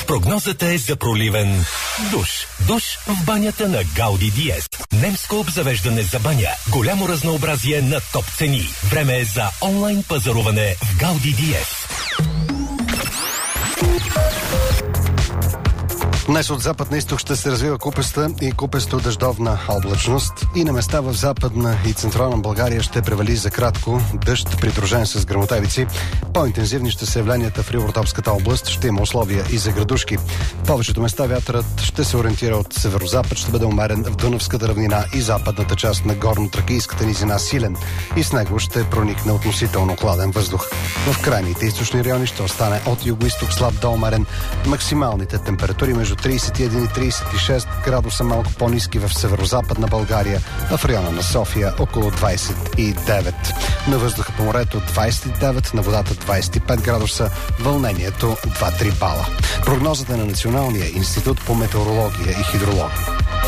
Прогнозата е за проливен душ. Душ в банята на Гауди Диез. Немско обзавеждане за баня. Голямо разнообразие на топ цени. Време е за онлайн пазаруване в Гауди Диез. Днес от запад на изток ще се развива купеста и купесто-дъждовна облачност и на места в западна и централна България ще превали за кратко дъжд, придружен с гръмотевици. По-интензивни ще са явленията в Ривнопотопската област, ще има условия и за градушки. В повечето места вятърът ще се ориентира от северозапад, ще бъде умерен в Дунавската равнина и западната част на горно-тракийската низина силен и с него ще проникне относително хладен въздух. В крайните източни райони ще остане от юго-исток слаб до умерен. Максималните температури между 31 и 36 градуса, малко по-ниски в северо-западна България, а в района на София около 29. На въздуха по морето 29, на водата 25 градуса, вълнението 2-3 бала. Прогнозата на Националния институт по метеорология и хидрология.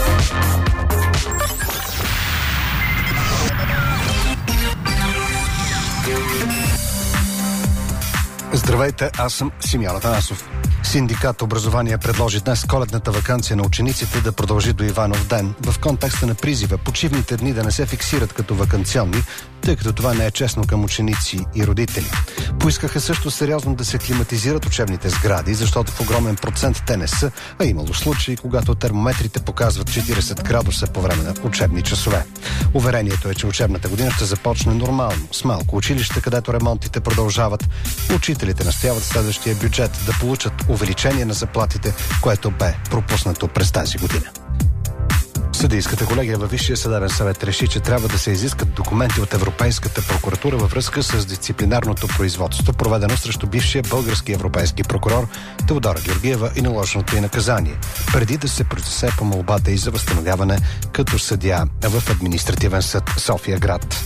Здравейте, аз съм Симеон Атанасов. Синдикат образование предложи днес коледната ваканция на учениците да продължи до Иванов ден в контекста на призива почивните дни да не се фиксират като ваканционни, тъй като това не е честно към ученици и родители. Поискаха също сериозно да се климатизират учебните сгради, защото в огромен процент те не са, а имало случаи, когато термометрите показват 40 градуса по време на учебни часове. Уверението е, че учебната година ще започне нормално, с малко училище, където ремонтите продължават. Учителите настояват следващия бюджет да получат увеличение на заплатите, което бе пропуснато през тази година. Съдийската колегия във Висшия съдебен съвет реши, че трябва да се изискат документи от Европейската прокуратура във връзка с дисциплинарното производство, проведено срещу бившия български европейски прокурор Теодора Георгиева и наложеното й наказание, преди да се произнесе по молбата й за възстановяване като съдия в административен съд София град.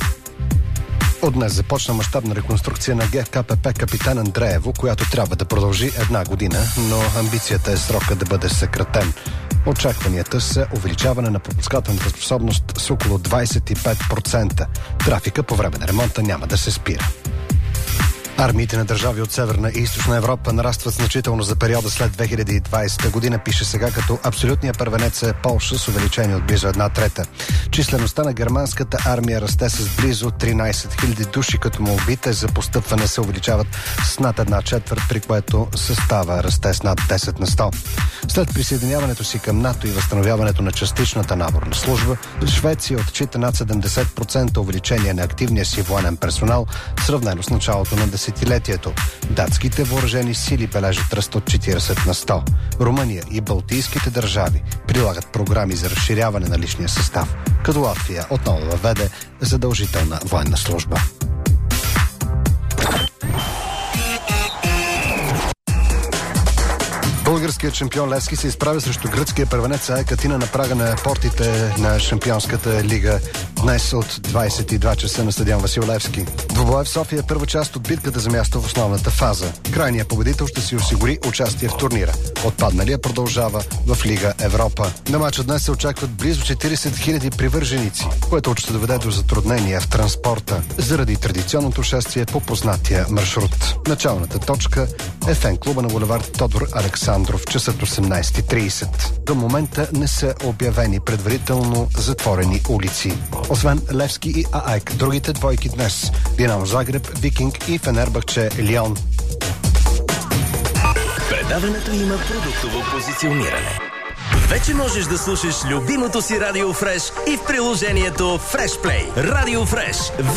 От днес започна мащабна реконструкция на ГКПП Капитан Андреево, която трябва да продължи една година, но амбицията е срока да бъде съкратен. Очакванията са увеличаване на пропускателната способност с около 25%. Трафика по време на ремонта няма да се спира. Армиите на държави от Северна и Източна Европа нарастват значително за периода след 2020 година, пише сега, като абсолютният първенец е Полша с увеличение от близо 1/3. Числеността на германската армия расте с близо 13 000 души, като молбите за постъпване се увеличават с над 1/4, при което състава расте с над 10 на 100. След присъединяването си към НАТО и възстановяването на частичната наборна служба, Швеция отчита над 70% увеличение на активния си военен персонал, сравнено с началото на десетилетието. Датските въоръжени сили бележат ръст от 40 на 100. Румъния и Балтийските държави прилагат програми за разширяване на личния състав, като Латвия отново въведе задължителна военна служба. Българският шампион Левски се изправя срещу гръцкия първенец АЕК Атина на прага на портите на Шампионската лига днес от 22 часа на стадион Васил Левски. Двубой в София е първа част от битката за място в основната фаза. Крайният победител ще си осигури участие в турнира. Отпадналия продължава в Лига Европа. На мача днес се очакват близо 40 000 привърженици, което ще доведе до затруднения в транспорта заради традиционното шествие по познатия маршрут. Началната точка е фен-клуба на булевард Тодор Александров, часът 18:30. До момента не са обявени предварително затворени улици. Освен Левски и АЕК, другите двойки днес: Динамо Загреб, Викинг и Фенербахче Лион. Предаването има продуктово позициониране. Вече можеш да слушаш любимото си Радио Фреш и в приложението Фреш Плей. Радио Фреш.